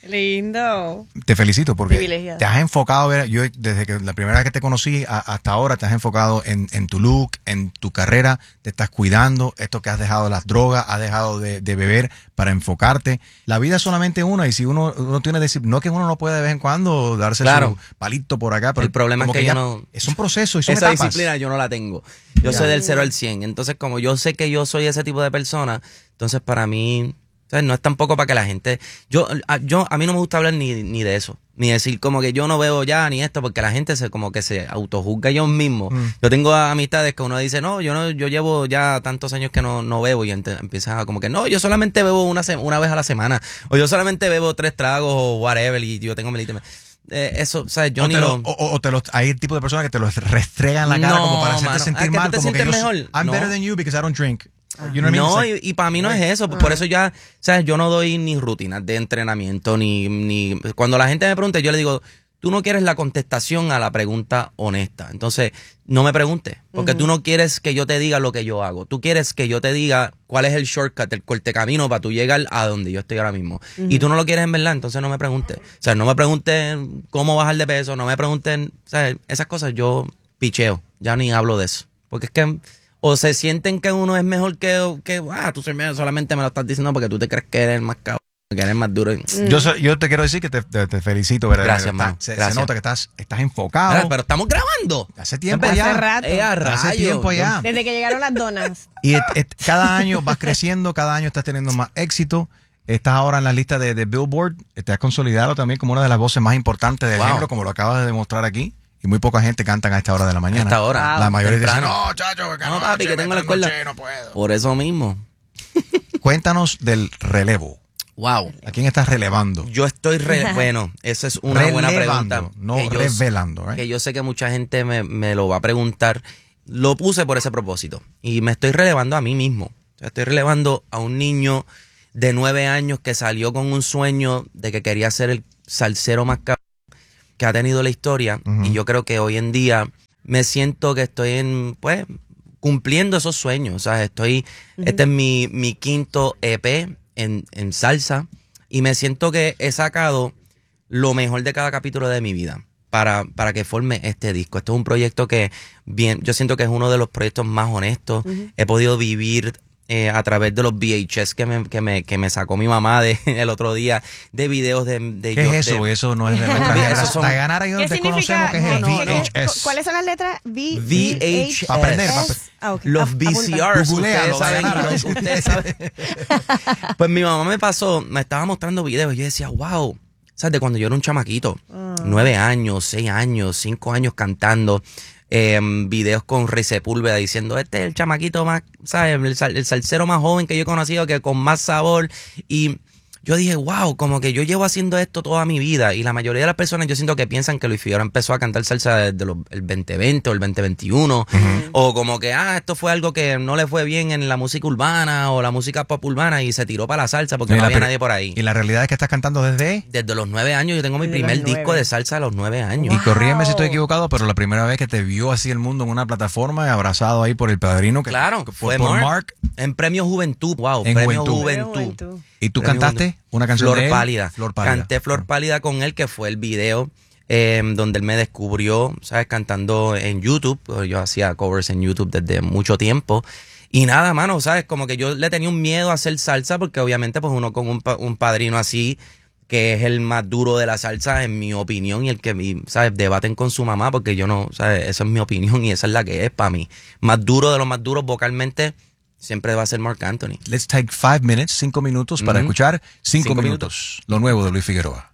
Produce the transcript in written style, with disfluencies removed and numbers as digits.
Lindo. Te felicito porque te has enfocado, yo desde que la primera vez que te conocí hasta ahora te has enfocado en tu look, en tu carrera, te estás cuidando, esto que has dejado las drogas, has dejado de beber para enfocarte. La vida es solamente una y si uno tiene no que uno no puede de vez en cuando darse su palito por acá, pero el problema es que yo no... Es un proceso y son esa etapas. Disciplina yo no la tengo. Yo soy del 0 al 100. Entonces, como yo sé que yo soy ese tipo de persona, entonces para mí... O sea, no es tampoco para que la gente... A mí no me gusta hablar ni de eso. Ni decir como que yo no bebo ya, ni esto, porque la gente se autojuzga ellos mismos. Yo tengo amistades que uno dice, no, yo llevo ya tantos años que no bebo, y empieza como que, no, yo solamente bebo una vez a la semana, o yo solamente bebo 3 tragos, o whatever, y yo tengo melíteme. Eso, o sea, yo hay tipo de personas que te lo restregan la cara como para hacerte sentir mal, como que mejor. I'm better than you because I don't drink. You know what I mean? Y para mí no es eso. Por eso ya, ¿sabes? Yo no doy ni rutinas de entrenamiento, ni... Cuando la gente me pregunta, yo le digo, tú no quieres la contestación a la pregunta honesta. Entonces, no me preguntes, porque tú no quieres que yo te diga lo que yo hago. Tú quieres que yo te diga cuál es el shortcut, el cortecamino para tú llegar a donde yo estoy ahora mismo. Y tú no lo quieres en verdad, entonces no me preguntes. O sea, no me preguntes cómo bajar de peso, no me pregunten, ¿sabes? Esas cosas yo picheo, ya ni hablo de eso. Porque es que... O se sienten que uno es mejor que tú solamente me lo estás diciendo porque tú te crees que eres más cabrón, que eres más duro. Yo te quiero decir que te felicito, ¿verdad? Gracias, man. Se nota que estás enfocado. Pero estamos grabando. Hace tiempo ya. Hace tiempo ya. Desde que llegaron las donas. Y cada año vas creciendo, cada año estás teniendo más éxito. Estás ahora en la lista de Billboard. Te has consolidado también como una de las voces más importantes del género, como lo acabas de demostrar aquí. Y muy poca gente cantan a esta hora de la mañana. A esta hora. La mayoría dicen, no, chacho, no, papi, que tengo la escuela. No puedo. Por eso mismo. Cuéntanos del relevo. Wow. ¿A quién estás relevando? Yo estoy bueno, esa es una buena pregunta. No revelando, ¿eh? Que yo sé que mucha gente me lo va a preguntar. Lo puse por ese propósito. Y me estoy relevando a mí mismo. O sea, estoy relevando a un niño de 9 años que salió con un sueño de que quería ser el salsero más cabrón que ha tenido la historia. Y yo creo que hoy en día me siento que estoy cumpliendo esos sueños. O sea, este es mi 5º EP en salsa, y me siento que he sacado lo mejor de cada capítulo de mi vida para que forme este disco. Esto es un proyecto que yo siento que es uno de los proyectos más honestos. He podido vivir a través de los VHS que me sacó mi mamá el otro día, de videos de ¿Qué es eso? Eso no es de Hasta ganar ahí donde desconocemos qué es el VHS. ¿Cuáles son las letras? VHS. Para aprender. Los VCRs. Ustedes saben. Pues mi mamá me estaba mostrando videos y yo decía, wow. ¿Sabes? De cuando yo era un chamaquito, 9 años, 6 años, 5 años cantando. Videos con Rey Sepúlveda diciendo, este es el chamaquito más, ¿sabes? El salsero más joven que yo he conocido, que con más sabor. Y yo dije, wow, como que yo llevo haciendo esto toda mi vida. Y la mayoría de las personas yo siento que piensan que Luis Figueroa empezó a cantar salsa desde el 2020 o el 2021. O como que, esto fue algo que no le fue bien en la música urbana o la música pop urbana y se tiró para la salsa porque no había nadie por ahí. Y la realidad es que estás cantando desde los 9 años. Yo tengo mi primer disco de salsa a los 9 años. Y corrígeme si estoy equivocado, pero la primera vez que te vio así el mundo en una plataforma, abrazado ahí por el padrino. Claro, fue por Mark. En Premio Juventud. Wow, en Premio Juventud. ¿Y tú cantaste una canción de él? Flor Pálida. Canté Flor Pálida con él, que fue el video donde él me descubrió, ¿sabes? Cantando en YouTube. Yo hacía covers en YouTube desde mucho tiempo. Y nada, mano, ¿sabes? Como que yo le tenía un miedo a hacer salsa porque obviamente pues uno con un padrino así, que es el más duro de la salsa, en mi opinión, y el que, ¿sabes? Debaten con su mamá porque yo no, ¿sabes? Esa es mi opinión y esa es la que es para mí. Más duro de los más duros vocalmente siempre va a ser Marc Anthony. Let's take 5 minutes, 5 minutos para escuchar 5 minutos. Lo nuevo de Luis Figueroa.